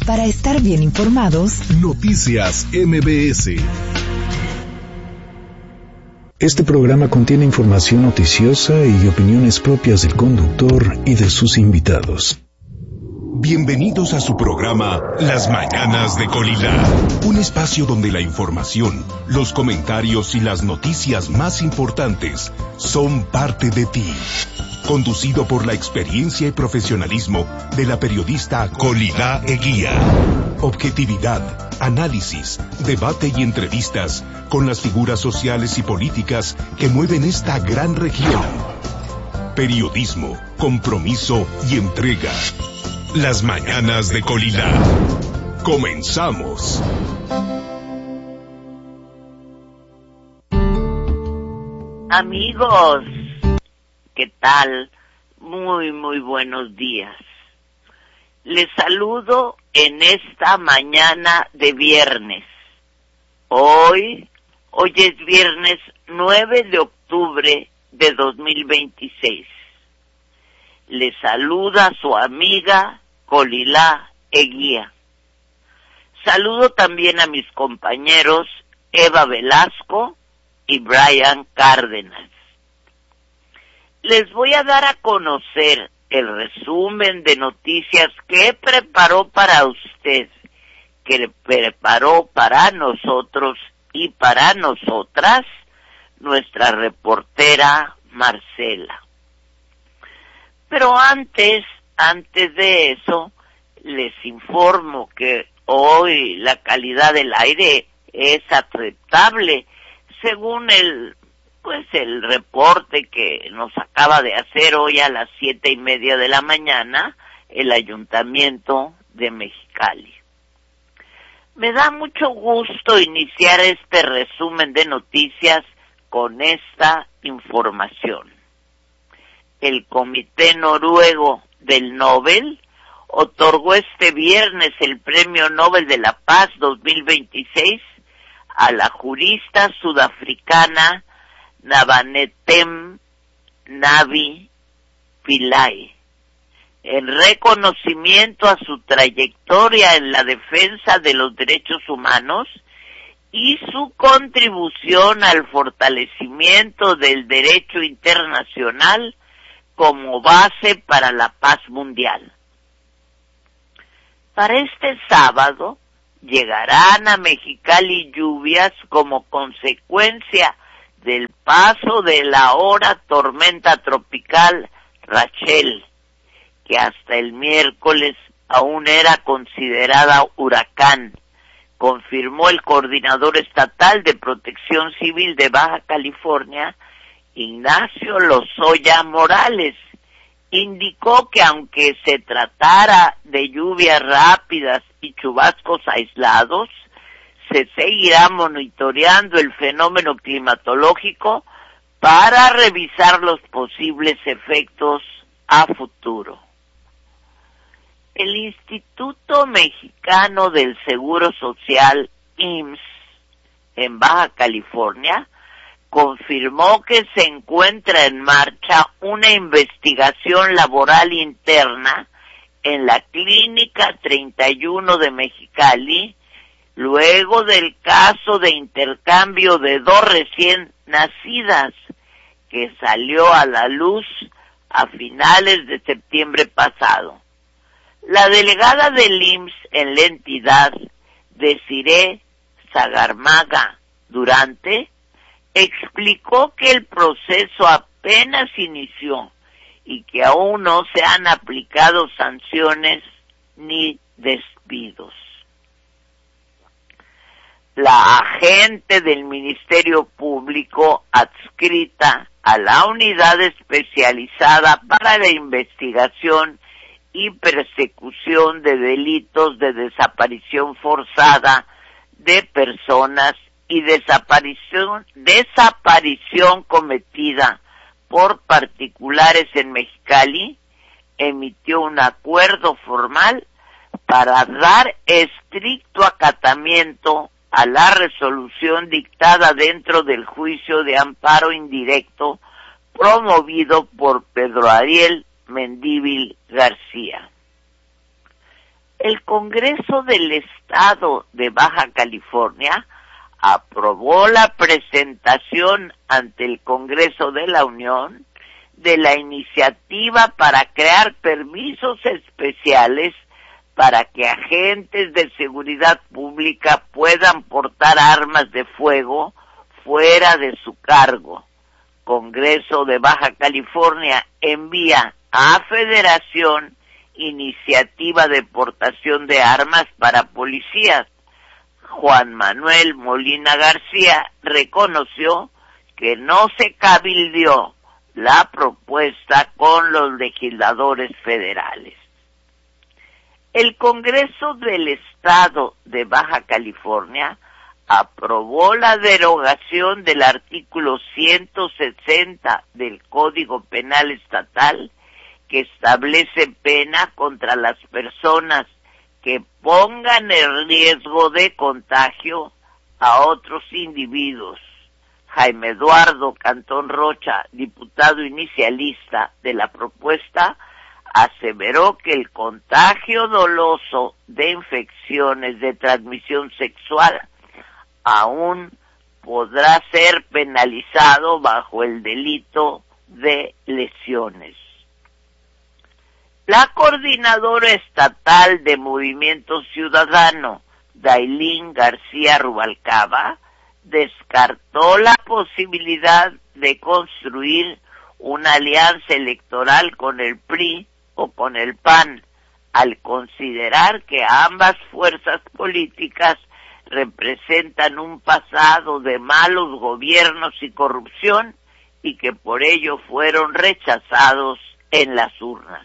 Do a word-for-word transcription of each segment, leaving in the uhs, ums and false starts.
Para estar bien informados, Noticias M B S. Este programa contiene información noticiosa y opiniones propias del conductor y de sus invitados. Bienvenidos a su programa Las Mañanas de Colila, un espacio donde la información, los comentarios y las noticias más importantes son parte de ti. Conducido por la experiencia y profesionalismo de la periodista Colila Eguía. Objetividad, análisis, debate y entrevistas con las figuras sociales y políticas que mueven esta gran región. Periodismo, compromiso y entrega. Las Mañanas de Colila. Comenzamos. Amigos, ¿qué tal? Muy, muy buenos días. Les saludo en esta mañana de viernes. Hoy, hoy es viernes nueve de octubre de dos mil veintiséis. Les saluda su amiga Colila Eguía. Saludo también a mis compañeros Eva Velasco y Brian Cárdenas. Les voy a dar a conocer el resumen de noticias que preparó para usted, que preparó para nosotros y para nosotras nuestra reportera Marcela. Pero antes, antes de eso, les informo que hoy la calidad del aire es aceptable, según el pues el reporte que nos acaba de hacer hoy a las siete y media de la mañana el Ayuntamiento de Mexicali. Me da mucho gusto iniciar este resumen de noticias con esta información. El Comité Noruego del Nobel otorgó este viernes el Premio Nobel de la Paz dos mil veintiséis a la jurista sudafricana Nabanetem Navi Pillay, en reconocimiento a su trayectoria en la defensa de los derechos humanos y su contribución al fortalecimiento del derecho internacional como base para la paz mundial. Para este sábado llegarán a Mexicali lluvias como consecuencia del paso de la ahora tormenta tropical Rachel, que hasta el miércoles aún era considerada huracán, confirmó el coordinador estatal de Protección Civil de Baja California, Ignacio Lozoya Morales. Indicó que aunque se tratara de lluvias rápidas y chubascos aislados, se seguirá monitoreando el fenómeno climatológico para revisar los posibles efectos a futuro. El Instituto Mexicano del Seguro Social, I M S S, en Baja California, confirmó que se encuentra en marcha una investigación laboral interna en la Clínica treinta y uno de Mexicali, luego del caso de intercambio de dos recién nacidas que salió a la luz a finales de septiembre pasado. La delegada del I M S S en la entidad, Desiree Sagarmaga Durante, explicó que el proceso apenas inició y que aún no se han aplicado sanciones ni despidos. La agente del Ministerio Público adscrita a la unidad especializada para la investigación y persecución de delitos de desaparición forzada de personas y desaparición, desaparición cometida por particulares en Mexicali, emitió un acuerdo formal para dar estricto acatamiento a la resolución dictada dentro del juicio de amparo indirecto promovido por Pedro Ariel Mendívil García. El Congreso del Estado de Baja California aprobó la presentación ante el Congreso de la Unión de la iniciativa para crear permisos especiales para que agentes de seguridad pública puedan portar armas de fuego fuera de su cargo. Congreso de Baja California envía a Federación iniciativa de portación de armas para policías. Juan Manuel Molina García reconoció que no se cabildeó la propuesta con los legisladores federales. El Congreso del Estado de Baja California aprobó la derogación del artículo ciento sesenta del Código Penal Estatal, que establece pena contra las personas que pongan en riesgo de contagio a otros individuos. Jaime Eduardo Cantón Rocha, diputado inicialista de la propuesta, aseveró que el contagio doloso de infecciones de transmisión sexual aún podrá ser penalizado bajo el delito de lesiones. La coordinadora estatal de Movimiento Ciudadano, Dailín García Rubalcaba, descartó la posibilidad de construir una alianza electoral con el P R I o con el P A N, al considerar que ambas fuerzas políticas representan un pasado de malos gobiernos y corrupción y que por ello fueron rechazados en las urnas.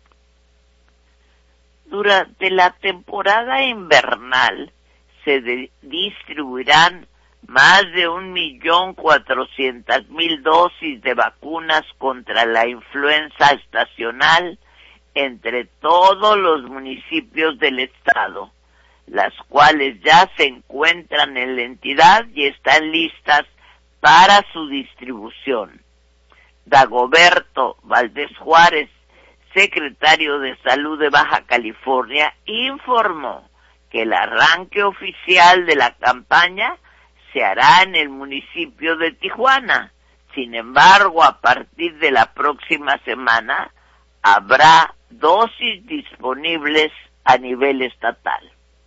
Durante la temporada invernal se de- distribuirán más de un millón cuatrocientas mil dosis de vacunas contra la influenza estacional entre todos los municipios del estado, las cuales ya se encuentran en la entidad y están listas para su distribución. Dagoberto Valdés Juárez, secretario de Salud de Baja California, informó que el arranque oficial de la campaña se hará en el municipio de Tijuana. Sin embargo, a partir de la próxima semana habrá dosis disponibles a nivel estatal.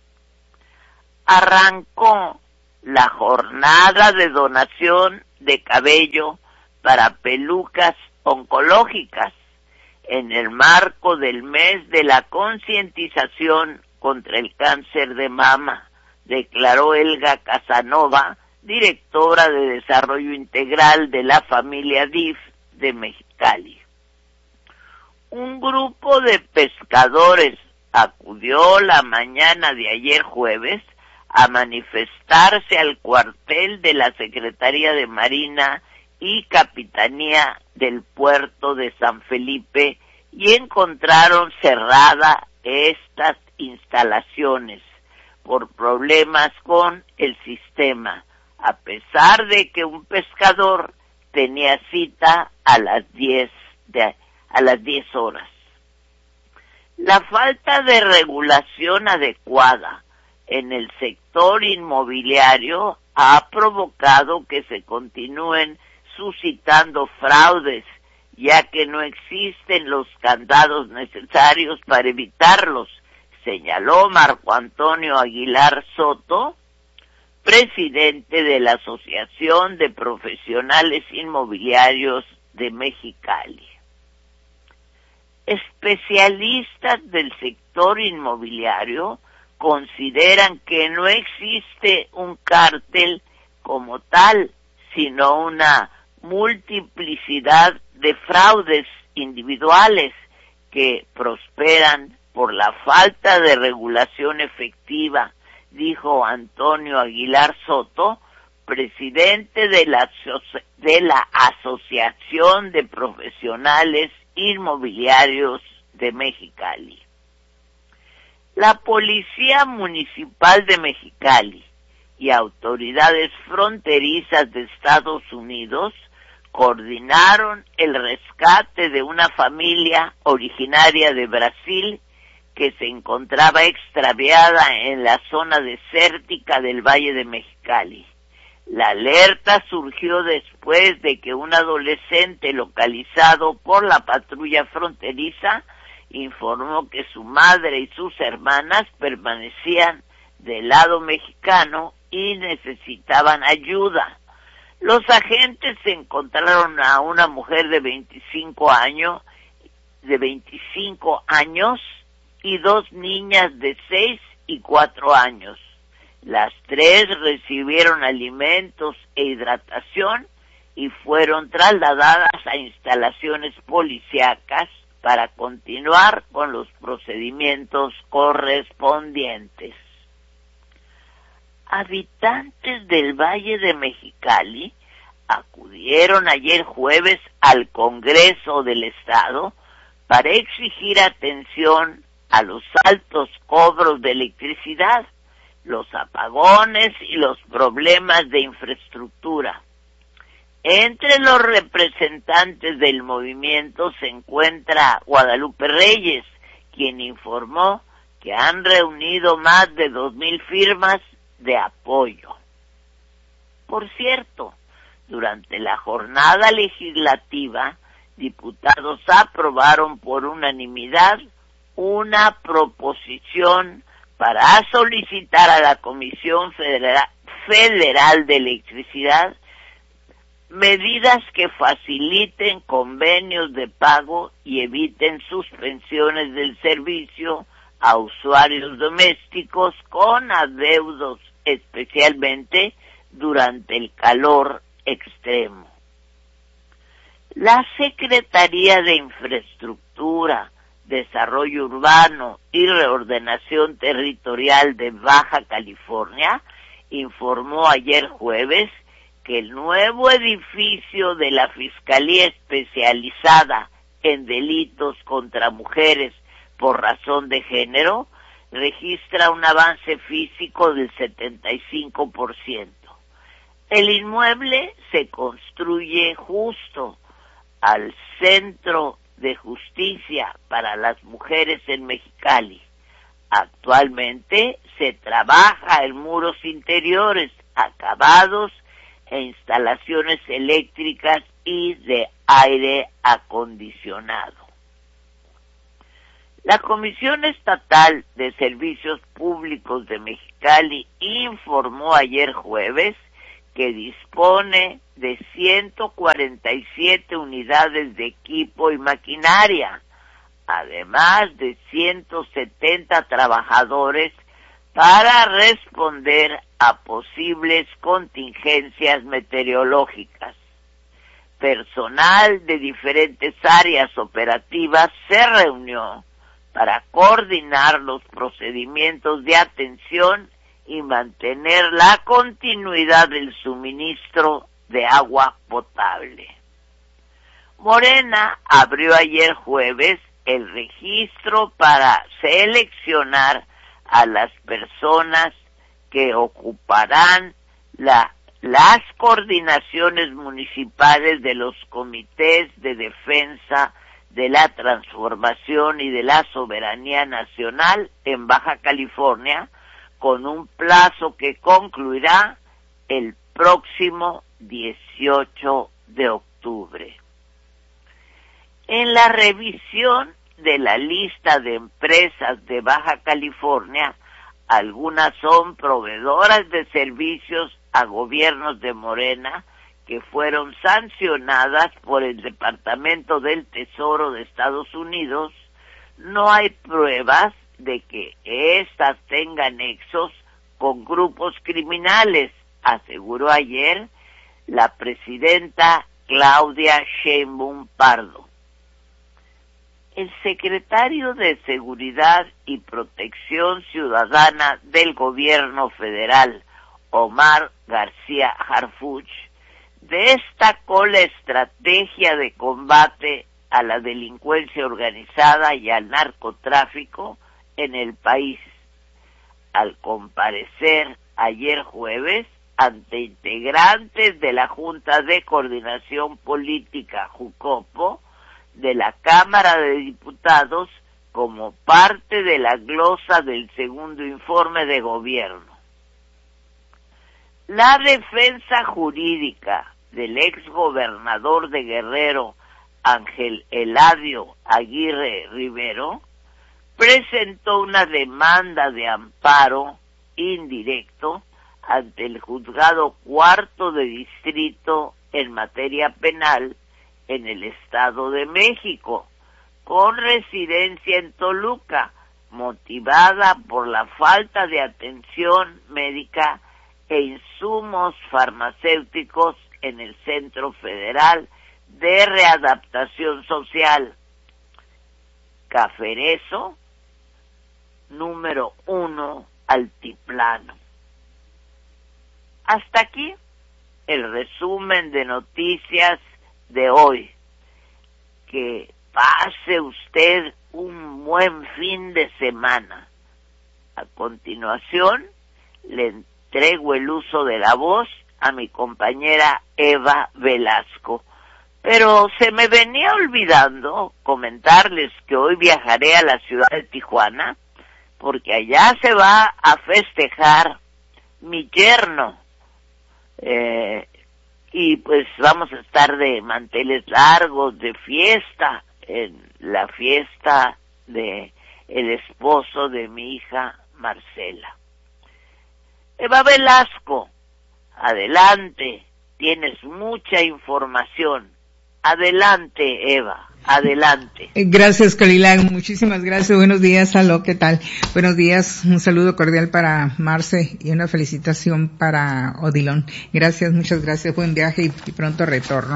Arrancó la jornada de donación de cabello para pelucas oncológicas en el marco del mes de la concientización contra el cáncer de mama, declaró Elga Casanova, directora de Desarrollo Integral de la familia D I F de Mexicali. Un grupo de pescadores acudió la mañana de ayer jueves a manifestarse al cuartel de la Secretaría de Marina y Capitanía del Puerto de San Felipe y encontraron cerrada estas instalaciones por problemas con el sistema, a pesar de que un pescador tenía cita a las diez de, a las diez horas. La falta de regulación adecuada en el sector inmobiliario ha provocado que se continúen suscitando fraudes, ya que no existen los candados necesarios para evitarlos, señaló Marco Antonio Aguilar Soto, presidente de la Asociación de Profesionales Inmobiliarios de Mexicali. Especialistas del sector inmobiliario consideran que no existe un cártel como tal, sino una multiplicidad de fraudes individuales que prosperan por la falta de regulación efectiva, dijo Antonio Aguilar Soto, presidente de la, de la Asociación de Profesionales Inmobiliarios de Mexicali. La Policía Municipal de Mexicali y autoridades fronterizas de Estados Unidos coordinaron el rescate de una familia originaria de Brasil que se encontraba extraviada en la zona desértica del Valle de Mexicali. La alerta surgió después de que un adolescente localizado por la patrulla fronteriza informó que su madre y sus hermanas permanecían del lado mexicano y necesitaban ayuda. Los agentes encontraron a una mujer de veinticinco años, de veinticinco años y dos niñas de seis y cuatro años. Las tres recibieron alimentos e hidratación y fueron trasladadas a instalaciones policíacas para continuar con los procedimientos correspondientes. Habitantes del Valle de Mexicali acudieron ayer jueves al Congreso del Estado para exigir atención a los altos cobros de electricidad, los apagones y los problemas de infraestructura. Entre los representantes del movimiento se encuentra Guadalupe Reyes, quien informó que han reunido más de dos mil firmas de apoyo. Por cierto, durante la jornada legislativa, diputados aprobaron por unanimidad una proposición para solicitar a la Comisión Federal, Federal de Electricidad medidas que faciliten convenios de pago y eviten suspensiones del servicio a usuarios domésticos con adeudos, especialmente durante el calor extremo. La Secretaría de Infraestructura, Desarrollo Urbano y Reordenación Territorial de Baja California informó ayer jueves que el nuevo edificio de la Fiscalía Especializada en Delitos contra Mujeres por razón de género registra un avance físico del setenta y cinco por ciento. El inmueble se construye justo al Centro de Justicia para las Mujeres en Mexicali. Actualmente se trabaja en muros interiores, acabados e instalaciones eléctricas y de aire acondicionado. La Comisión Estatal de Servicios Públicos de Mexicali informó ayer jueves que dispone de ciento cuarenta y siete unidades de equipo y maquinaria, además de ciento setenta trabajadores para responder a posibles contingencias meteorológicas. Personal de diferentes áreas operativas se reunió para coordinar los procedimientos de atención y mantener la continuidad del suministro de agua potable. Morena abrió ayer jueves el registro para seleccionar a las personas que ocuparán la, las coordinaciones municipales de los comités de defensa de la transformación y de la soberanía nacional en Baja California, con un plazo que concluirá el próximo dieciocho de octubre. En la revisión de la lista de empresas de Baja California, algunas son proveedoras de servicios a gobiernos de Morena que fueron sancionadas por el Departamento del Tesoro de Estados Unidos. No hay pruebas de que éstas tengan nexos con grupos criminales, aseguró ayer la presidenta Claudia Sheinbaum Pardo. El secretario de Seguridad y Protección Ciudadana del Gobierno Federal, Omar García Harfuch, destacó la estrategia de combate a la delincuencia organizada y al narcotráfico en el país, al comparecer ayer jueves ante integrantes de la Junta de Coordinación Política Jucopo de la Cámara de Diputados, como parte de la glosa del segundo informe de gobierno. La defensa jurídica del exgobernador de Guerrero, Ángel Eladio Aguirre Rivero, presentó una demanda de amparo indirecto ante el juzgado cuarto de distrito en materia penal en el Estado de México, con residencia en Toluca, motivada por la falta de atención médica e insumos farmacéuticos en el Centro Federal de Readaptación Social, Caferezo, número uno, Altiplano. Hasta aquí el resumen de noticias de hoy. Que pase usted un buen fin de semana. A continuación, le entrego el uso de la voz a mi compañera Eva Velasco. Pero se me venía olvidando comentarles que hoy viajaré a la ciudad de Tijuana, porque allá se va a festejar mi yerno. Eh, y pues vamos a estar de manteles largos, de fiesta, en la fiesta de el esposo de mi hija Marcela. Eva Velasco, adelante, tienes mucha información. Adelante, Eva, adelante. Gracias, Colila, muchísimas gracias. Buenos días, aló, ¿qué tal? Buenos días, un saludo cordial para Marce y una felicitación para Odilon. Gracias, muchas gracias, buen viaje y, y pronto retorno.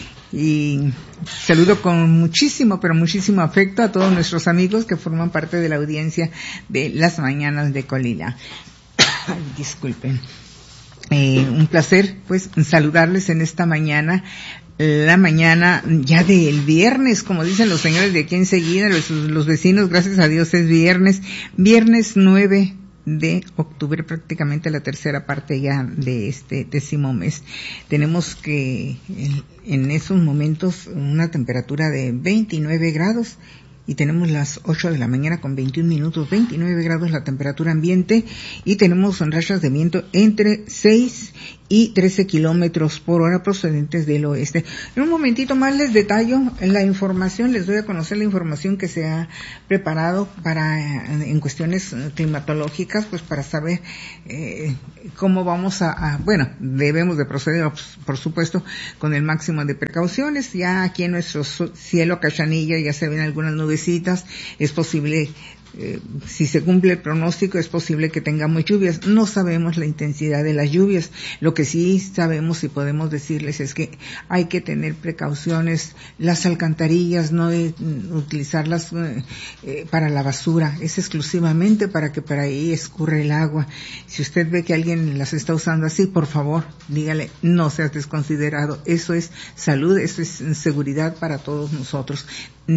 Y saludo con muchísimo, pero muchísimo afecto a todos nuestros amigos que forman parte de la audiencia de las mañanas de Colila. Disculpen. Eh, un placer, pues, saludarles en esta mañana, la mañana ya del viernes, como dicen los señores de aquí enseguida, los, los vecinos, gracias a Dios es viernes, viernes nueve de octubre, prácticamente la tercera parte ya de este décimo mes. Tenemos que en, en esos momentos una temperatura de veintinueve grados y tenemos las ocho de la mañana con veintiún minutos, veintinueve grados la temperatura ambiente y tenemos rachas de viento entre seis y trece kilómetros por hora procedentes del oeste. En un momentito más les detallo la información, les doy a conocer la información que se ha preparado para, en cuestiones climatológicas, pues para saber eh, cómo vamos a, a, bueno, debemos de proceder, por supuesto, con el máximo de precauciones. Ya aquí en nuestro cielo Cachanilla ya se ven algunas nubecitas, es posible, Eh, si se cumple el pronóstico, es posible que tengamos lluvias. No sabemos la intensidad de las lluvias. Lo que sí sabemos y podemos decirles es que hay que tener precauciones. Las alcantarillas, no de, utilizarlas eh, eh, para la basura, es exclusivamente para que por ahí escurre el agua. Si usted ve que alguien las está usando así, por favor, dígale, no seas desconsiderado. Eso es salud, eso es seguridad para todos nosotros.